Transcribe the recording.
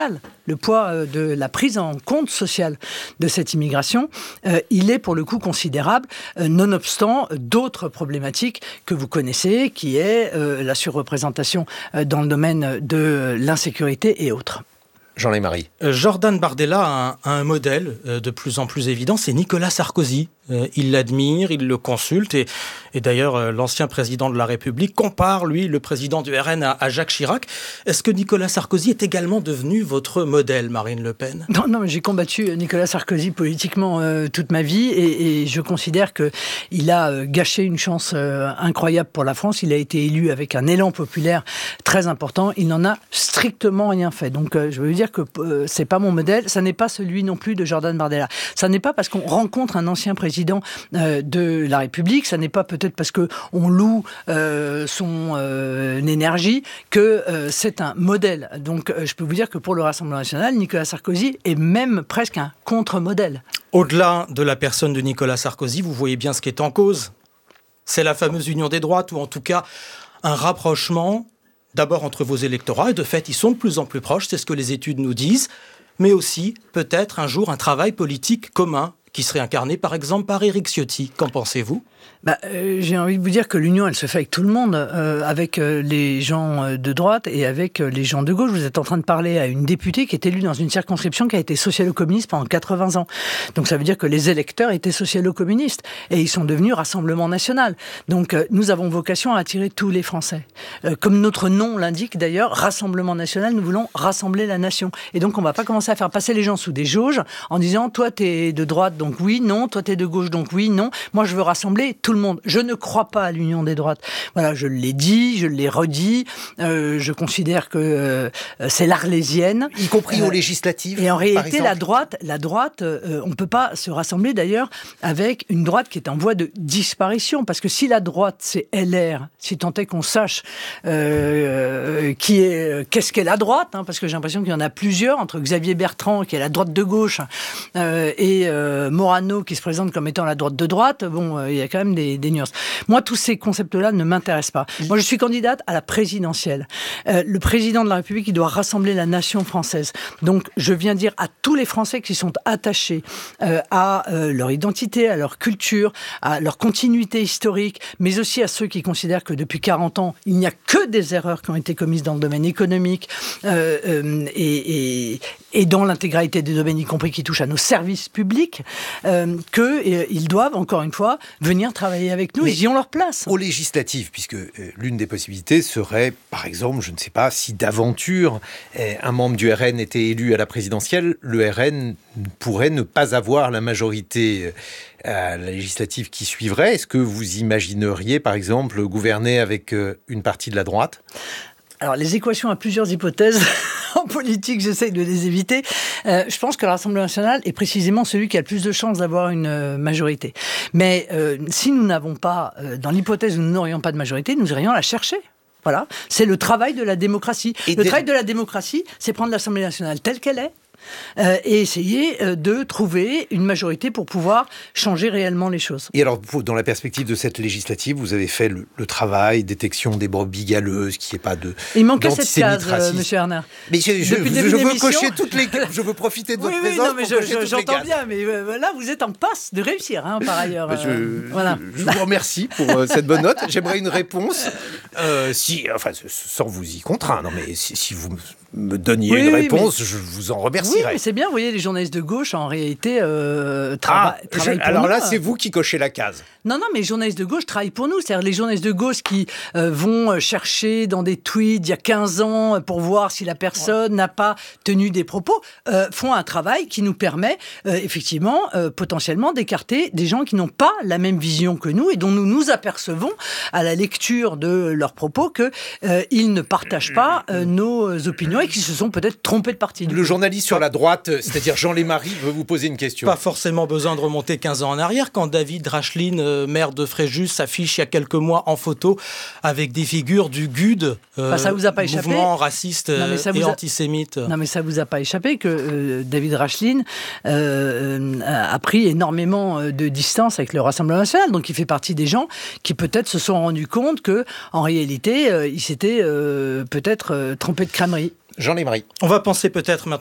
Le poids de la prise en compte sociale de cette immigration, il est pour le coup considérable, nonobstant d'autres problématiques que vous connaissez, qui est la surreprésentation dans le domaine de l'insécurité et autres. Jean Lémarie. Jordan Bardella a un modèle de plus en plus évident, c'est Nicolas Sarkozy. Il l'admire, il le consulte et d'ailleurs l'ancien président de la République compare, lui, le président du RN à Jacques Chirac. Est-ce que Nicolas Sarkozy est également devenu votre modèle, Marine Le Pen ? Non, mais j'ai combattu Nicolas Sarkozy politiquement toute ma vie et je considère qu'il a gâché une chance incroyable pour la France. Il a été élu avec un élan populaire très important. Il n'en a strictement rien fait. Donc je veux dire que c'est pas mon modèle. Ça n'est pas celui non plus de Jordan Bardella. Ça n'est pas parce qu'on rencontre un ancien président de la République, ça n'est pas peut-être parce qu'on loue son énergie que c'est un modèle. Donc je peux vous dire que pour le Rassemblement national, Nicolas Sarkozy est même presque un contre-modèle. Au-delà de la personne de Nicolas Sarkozy, vous voyez bien ce qui est en cause. C'est la fameuse union des droites, ou en tout cas un rapprochement d'abord entre vos électorats, et de fait ils sont de plus en plus proches, c'est ce que les études nous disent, mais aussi peut-être un jour un travail politique commun qui serait incarné par exemple par Éric Ciotti. Qu'en pensez-vous ? J'ai envie de vous dire que l'union, elle se fait avec tout le monde, avec les gens de droite et avec les gens de gauche. Vous êtes en train de parler à une députée qui est élue dans une circonscription qui a été socialo-communiste pendant 80 ans. Donc ça veut dire que les électeurs étaient socialo-communistes et ils sont devenus Rassemblement national. Donc nous avons vocation à attirer tous les Français. Comme notre nom l'indique d'ailleurs, Rassemblement national, nous voulons rassembler la nation. Et donc on ne va pas commencer à faire passer les gens sous des jauges en disant toi t'es de droite donc oui, non, toi t'es de gauche donc oui, non. Moi je veux rassembler tout le monde. Je ne crois pas à l'union des droites. Voilà, je l'ai dit, je l'ai redit. Je considère que c'est l'arlésienne. Y compris aux législatives. Et en réalité, la droite, on ne peut pas se rassembler d'ailleurs avec une droite qui est en voie de disparition. Parce que si la droite, c'est LR, si tant est qu'on sache qu'est-ce qu'est la droite, parce que j'ai l'impression qu'il y en a plusieurs, entre Xavier Bertrand, qui est la droite de gauche, et Morano, qui se présente comme étant la droite de droite, bon, il y a quand même des nuances. Moi, tous ces concepts-là ne m'intéressent pas. Moi, je suis candidate à la présidentielle. Le président de la République, il doit rassembler la nation française. Donc, je viens dire à tous les Français qui sont attachés à leur identité, à leur culture, à leur continuité historique, mais aussi à ceux qui considèrent que depuis 40 ans, il n'y a que des erreurs qui ont été commises dans le domaine économique et dans l'intégralité des domaines, y compris qui touchent à nos services publics, qu'ils doivent, encore une fois, venir travailler avec nous. Ils y ont leur place. Aux législatives, puisque l'une des possibilités serait, par exemple, je ne sais pas, si d'aventure un membre du RN était élu à la présidentielle, le RN pourrait ne pas avoir la majorité à la législative qui suivrait. Est-ce que vous imagineriez, par exemple, gouverner avec une partie de la droite ? Alors, les équations à plusieurs hypothèses, en politique, j'essaye de les éviter. Je pense que le Rassemblement national est précisément celui qui a le plus de chances d'avoir une majorité. Mais si nous n'avons pas, dans l'hypothèse où nous n'aurions pas de majorité, nous irions la chercher. Voilà, c'est le travail de la démocratie. Le travail de la démocratie, c'est prendre l'Assemblée nationale telle qu'elle est, et essayer de trouver une majorité pour pouvoir changer réellement les choses. Et alors, dans la perspective de cette législative, vous avez fait le travail, détection des brebis galeuses, qu'il n'y ait pas de Il manquait cette case, monsieur Arnard. Mais je veux cocher toutes les cases, je veux profiter de votre présence non, mais j'entends bien, mais là, vous êtes en passe de réussir, par ailleurs. Voilà. Je vous remercie pour cette bonne note. J'aimerais une réponse, sans vous y contraindre, mais si vous me donniez une réponse, je vous en remercierai. Oui, mais c'est bien, vous voyez, les journalistes de gauche, en réalité, travaillent pour nous. Alors là, c'est vous qui cochez la case. Non, mais les journalistes de gauche travaillent pour nous. C'est-à-dire les journalistes de gauche qui vont chercher dans des tweets il y a 15 ans pour voir si la personne n'a pas tenu des propos, font un travail qui nous permet, effectivement, potentiellement, d'écarter des gens qui n'ont pas la même vision que nous et dont nous nous apercevons, à la lecture de leurs propos, qu'ils ne partagent pas nos opinions et qui se sont peut-être trompés de parti. Le journaliste sur la droite, c'est-à-dire Jean Lémarie, veut vous poser une question. Pas forcément besoin de remonter 15 ans en arrière, quand David Racheline, maire de Fréjus, s'affiche il y a quelques mois en photo avec des figures du GUD, ça vous a pas échappé. Mouvement raciste et antisémite. Non, mais ça vous a pas échappé que David Racheline a pris énormément de distance avec le Rassemblement national. Donc il fait partie des gens qui peut-être se sont rendus compte que, en réalité, il s'était peut-être trompé de crânerie. Jean Lémery. On va penser peut-être maintenant